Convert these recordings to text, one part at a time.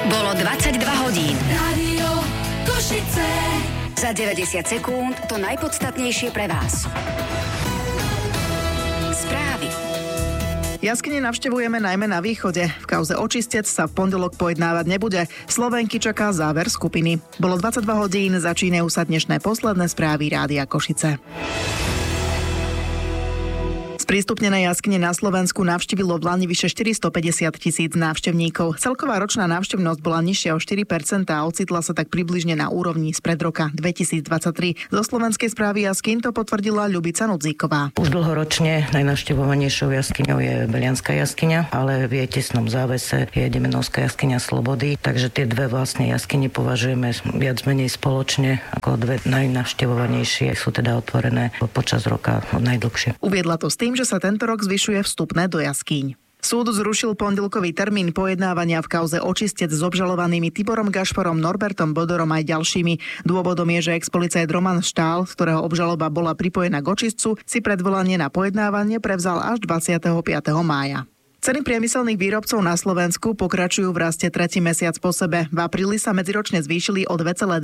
Bolo 22 hodín. Rádio Košice. Za 90 sekúnd to najpodstatnejšie pre vás. Správy. Jaskyne navštevujeme najmä na východe. V kauze Očistec sa v pondelok pojednávať nebude. Slovenky čaká záver skupiny. Bolo 22 hodín, začínajú sa dnešné posledné správy Rádia Košice. Sprístupnené jaskyne na Slovensku navštívilo v lani vyše 450 000 návštevníkov. Celková ročná návštevnosť bola nižšia o 4% a ocitla sa tak približne na úrovni spred roka 2023. Zo Slovenskej správy jaskyn to potvrdila Ľubica Nudzíková. Už dlhoročne najnavštevovanejšou jaskyňou je Belianská jaskyňa, ale v jej tesnom závese je Demenovská jaskyňa Slobody, takže tie dve vlastne jaskyne považujeme viac menej spoločne ako dve najnavštevovanejšie, sú teda otvorené počas roka najdlhšie. Uviedla to s tým, že sa tento rok zvyšuje vstupné do jaskýň. Súd zrušil pondelkový termín pojednávania v kauze Očistec s obžalovanými Tiborom Gašparom, Norbertom Bodorom aj ďalšími. Dôvodom je, že ex-policajt Roman Štál, z ktorého obžaloba bola pripojená k očistcu, si predvolanie na pojednávanie prevzal až 25. mája. Ceny priemyselných výrobcov na Slovensku pokračujú v raste tretí mesiac po sebe. V apríli sa medziročne zvýšili o 2,2%.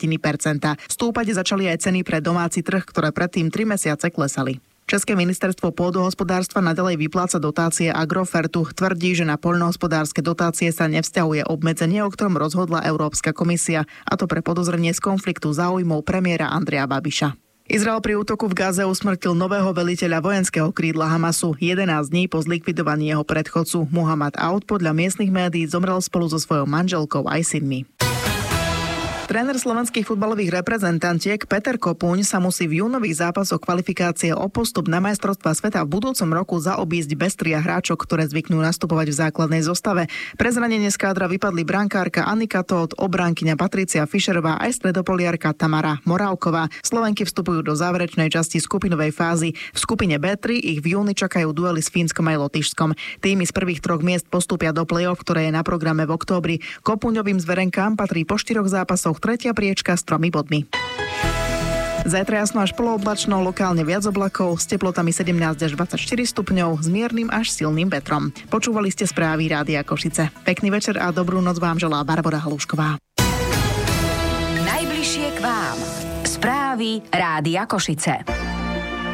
Stúpať začali aj ceny pre domáci trh, ktoré predtým 3 mesiace klesali. České ministerstvo pôdohospodárstva naďalej vypláca dotácie Agrofertu. Tvrdí, že na poľnohospodárske dotácie sa nevzťahuje obmedzenie, o ktorom rozhodla Európska komisia, a to pre podozrenie z konfliktu záujmov premiéra Andreja Babiša. Izrael pri útoku v Gaze usmrtil nového veliteľa vojenského krídla Hamasu. 11 dní po zlikvidovaní jeho predchodcu Muhammad Aoud podľa miestnych médií zomrel spolu so svojou manželkou aj synmi. Tréner slovenských futbalových reprezentantiek Peter Kopuň sa musí v júnových zápasoch kvalifikácie o postup na majstrovstvá sveta v budúcom roku zaobísť bez tria hráčok, ktoré zvyknú nastupovať v základnej zostave. Pre zranenie z kádra vypadli brankárka Annika Tóth, obránkyňa Patricia Fischerová aj stredopoliarka Tamara Morávková. Slovenky vstupujú do záverečnej časti skupinovej fázy. V skupine B3 ich v júni čakajú duely s Fínskom aj Lotyšskom. Týmy z prvých 3 miest postúpia do play-off, ktoré je na programe v októbri. Kopuňovým zverenkám patrí po 4 zápasoch tretia priečka s 3 bodmi. Zajtra jasno až polooblačno, lokálne viac oblakov, s teplotami 17 až 24 stupňov, s miernym až silným vetrom. Počúvali ste správy Rádia Košice. Pekný večer a dobrú noc vám želá Barbora Halúšková. Najbližšie k vám. Správy Rádia Košice.